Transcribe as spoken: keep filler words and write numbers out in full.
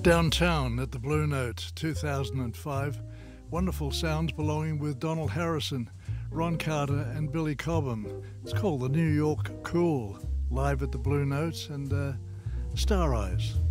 Downtown at the Blue Note, two thousand five. Wonderful sounds belonging with Donald Harrison, Ron Carter and Billy Cobham. It's called the New York Cool, live at the Blue Note, and uh, Star Eyes.